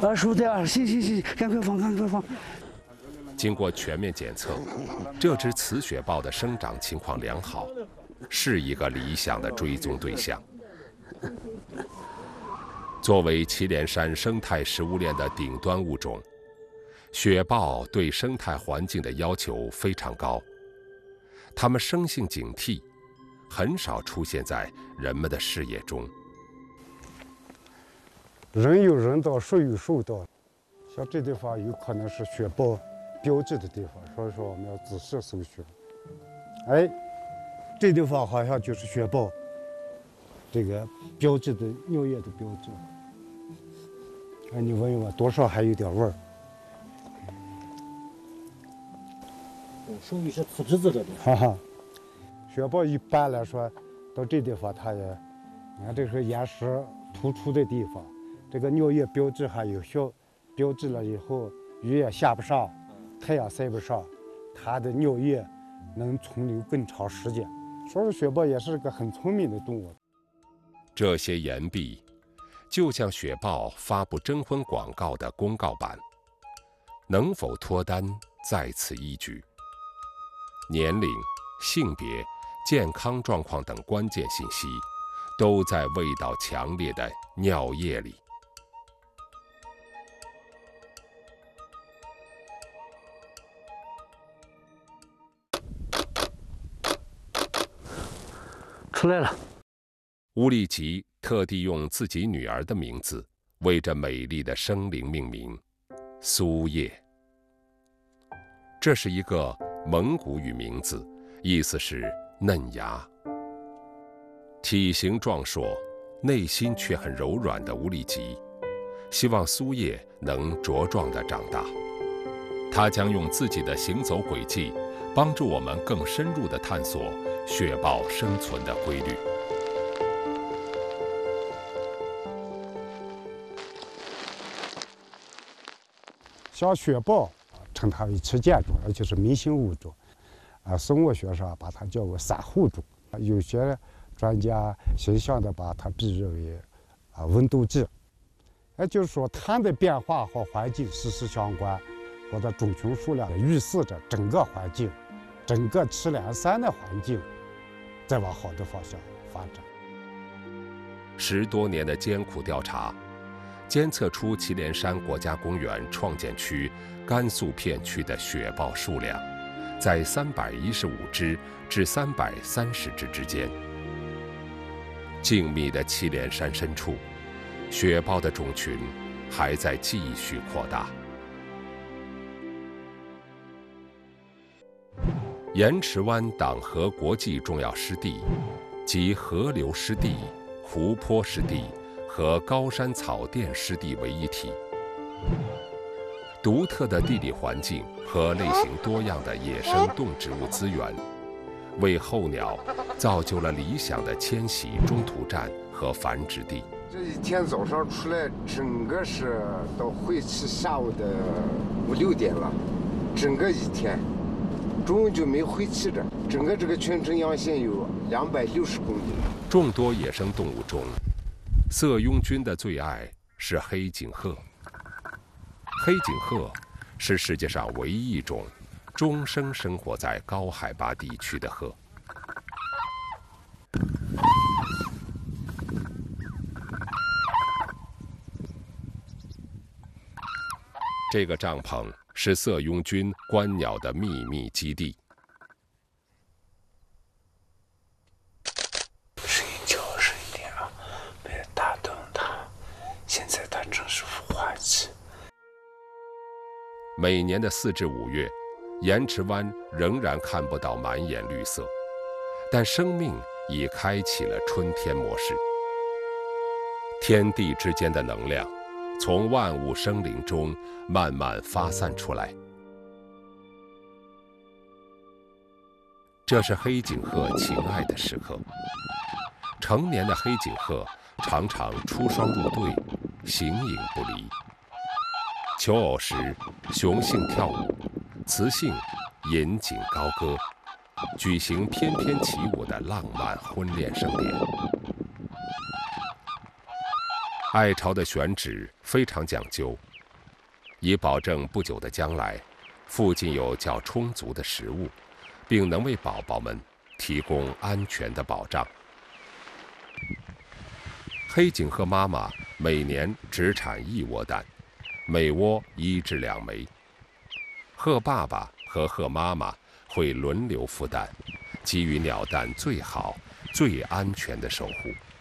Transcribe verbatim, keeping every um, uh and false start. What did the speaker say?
啊，熟的啊，行行行，赶快放，赶快放。 经过全面检测，这只雌雪豹的生长情况良好，是一个理想的追踪对象。作为祁连山生态食物链的顶端物种，雪豹对生态环境的要求非常高，它们生性警惕，很少出现在人们的视野中。 人有人道，树有树道，像这地方有可能是雪豹标志的地方，所以说我们要仔细搜寻。哎，这地方好像就是雪豹这个标志的尿液的标志。哎，你闻闻，多少还有点味儿。 属于是土质子的地方。哈哈，雪豹一般来说到这地方，它也，你看这是岩石突出的地方，这个尿液标志还有效，标志了以后，雨也下不上，太阳晒不上，它的尿液能存留更长时间。所以雪豹也是个很聪明的动物。 这些岩壁就像雪豹发布征婚广告的公告板，能否脱单在此一举。年龄、性别、健康状况等关键信息都在味道强烈的尿液里。 出来了。 乌力吉特地用自己女儿的名字为这美丽的生灵命名，苏叶。这是一个蒙古语名字，意思是嫩芽。体型壮硕，内心却很柔软的乌力吉，希望苏叶能茁壮地长大。他将用自己的行走轨迹，帮助我们更深入地探索雪豹生存的规律。 像雪豹，称它为旗舰种，而且是明星物种。啊，生物学上把它叫做散户种。有些专家形象地把它比喻为啊温度计。也就是说，它的变化和环境息息相关，或者种群数量预示着整个环境、整个祁连山的环境在往好的方向发展。 十多年的艰苦调查，监测出祁连山国家公园创建区甘肃片区的雪豹数量在三百一十五只至三百三十只之间。静谧的祁连山深处，雪豹的种群还在继续扩大。盐池湾党河国际重要湿地及河流湿地、湖泊湿地和高山草甸湿地为一体，独特的地理环境和类型多样的野生动植物资源，为候鸟造就了理想的迁徙中途站和繁殖地。 这一天早上出来，整个是到回去下午的五六点了，整个一天，中午就没回去着。整个这个群城阳线有两百六十公里。 众多野生动物中，色拥菌的最爱是黑颈鹤。黑颈鹤是世界上唯一一种终生生活在高海拔地区的鹤。这个帐篷是色拥菌观鸟的秘密基地。 声音小声一点啊，别打断它。现在它正是孵化期。 每年的四至五月，盐池湾仍然看不到满眼绿色，但生命已开启了春天模式。天地之间的能量从万物生灵中慢慢发散出来。这是黑颈鹤情爱的时刻。成年的黑颈鹤常常出双入对，形影不离。求偶时，雄性跳舞，雌性引颈高歌，举行翩翩起舞的浪漫婚恋盛典。爱巢的选址非常讲究， 以保证不久的将来，附近有较充足的食物，并能为宝宝们提供安全的保障。黑颈鹤妈妈每年只产一窝蛋，每窝一至两枚。鹤爸爸和鹤妈妈会轮流孵蛋，给予鸟蛋最好、最安全的守护。